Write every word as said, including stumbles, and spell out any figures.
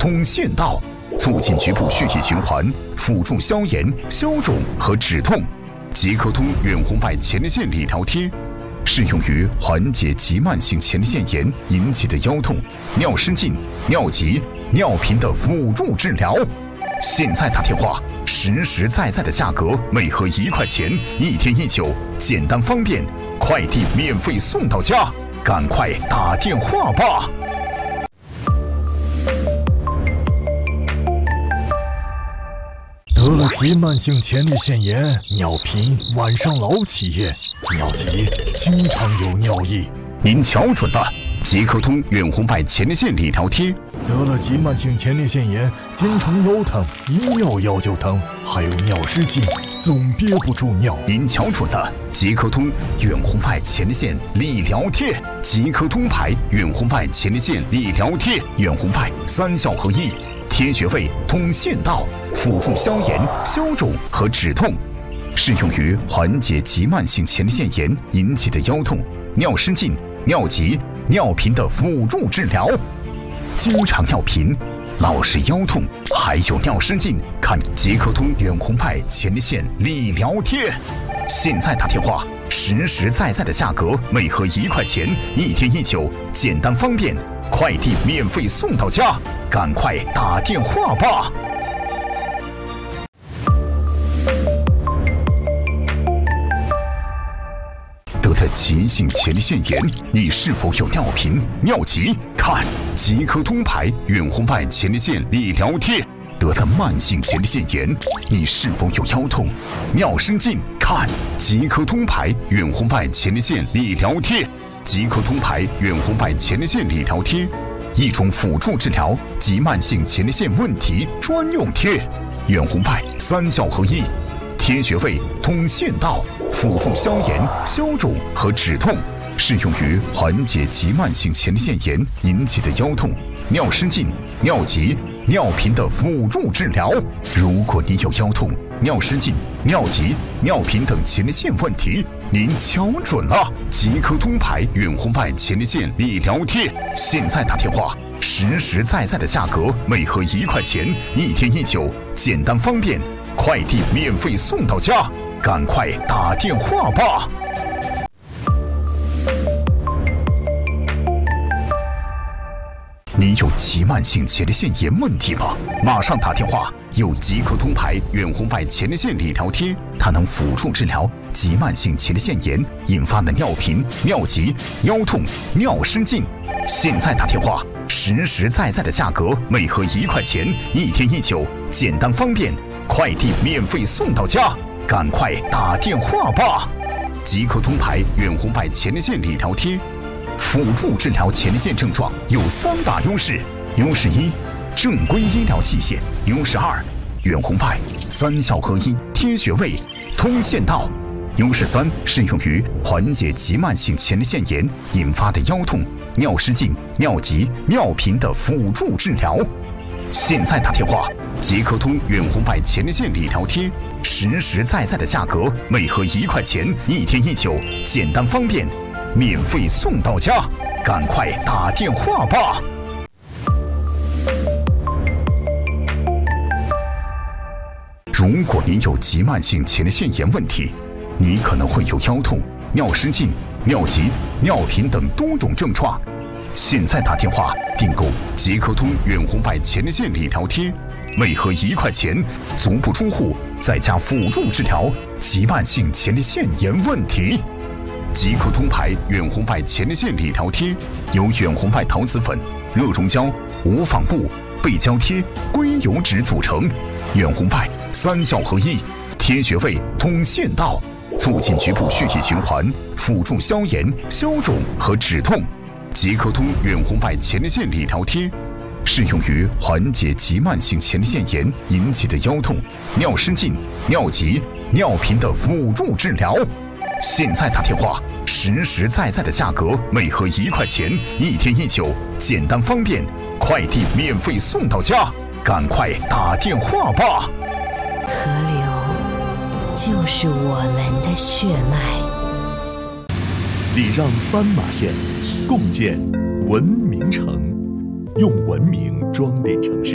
通县道，促进局部血液循环，辅助消炎、消肿和止痛。即刻通远红外前列腺理疗贴，适用于缓解急慢性前列腺炎引起的腰痛、尿失禁、尿急、尿频的辅助治疗。现在打电话，实实在在的价格，每盒一块钱，一天一九，简单方便，快递免费送到家，赶快打电话吧！ 得了急慢性前列腺炎，尿频，晚上老起夜，尿急，经常有尿意。 您瞧准了，即刻通远红外前列腺理疗贴。 得了急慢性前列腺炎，经常腰疼，一尿药就疼，还有尿失禁，总憋不住尿。 您瞧准了，即刻通远红外前列腺理疗贴，即刻通牌远红外前列腺理疗贴，远红外三效合一，贴穴位，通县道，辅助消炎、消肿和止痛，适用于缓解急慢性前列腺炎引起的腰痛、尿失禁、尿急、尿频的辅助治疗。经常尿频、老是腰痛，还有尿失禁，看即刻通远红外前列腺理疗贴。现在打电话，实实在在的价格，每盒一块钱，一天一九，简单方便，快递免费送到家，赶快打电话吧！得了急性前列腺炎，你是否有尿频、尿急？看即刻通牌远红外前列腺理疗贴。得了慢性前列腺炎，你是否有腰痛、尿失禁？看即刻通牌远红外前列腺理疗贴。即刻通牌远红外前列腺理疗贴，一种辅助治疗急慢性前列腺问题专用贴，远红外三效合一，贴穴位，通县道，辅助消炎、消肿和止痛，适用于缓解急慢性前列腺炎引起的腰痛、尿失禁、尿急、尿频的辅助治疗。如果你有腰痛、尿失禁、尿急、尿频等前列腺问题，您瞧准了，即刻通牌远红外前列腺理疗贴。现在打电话，实实在在的价格，每盒一块钱，一天一九，简单方便，快递免费送到家，赶快打电话吧！你有急慢性前列腺炎问题吗？马上打电话，有即刻通牌远红外前列腺理疗贴，它能辅助治疗急慢性前列腺炎引发的尿频、尿急、腰痛、尿失禁。现在打电话，实实在在的价格，每盒一块钱，一天一九，简单方便，快递免费送到家，赶快打电话吧！即刻通牌远红外前列腺理疗贴。辅助治疗前列腺症状有三大优势：优势一，正规医疗器械；优势二，远红外三效合一，贴穴位，通县道；优势三，适用于缓解急慢性前列腺炎引发的腰痛、尿失禁、尿急、尿频的辅助治疗。现在打电话，即刻通远红外前列腺理疗贴，实实在在的价格，每盒一块钱，一天一九，简单方便，免费送到家，赶快打电话吧！如果您有急慢性前列腺炎问题，你可能会有腰痛、尿失禁、尿急、尿频等多种症状。现在打电话订购即刻通远红外前列腺理疗贴，每盒一块钱，足不出户，在家辅助治疗急慢性前列腺炎问题。即刻通牌远红外前列腺理疗贴由远红外陶瓷粉、热熔胶、无纺布、背胶贴、硅油脂组成，远红外三效合一，贴穴位，通县道，促进局部血液循环，辅助消炎、消肿和止痛。即刻通远红外前列腺理疗贴，适用于缓解急慢性前列腺炎引起的腰痛、尿失禁、尿急、尿频的辅助治疗。现在打电话，实实在在的价格，每盒一块钱，一天一九，简单方便，快递免费送到家，赶快打电话吧！ 河流就是我们的血脉。 礼让斑马线，共建文明城，用文明装点城市。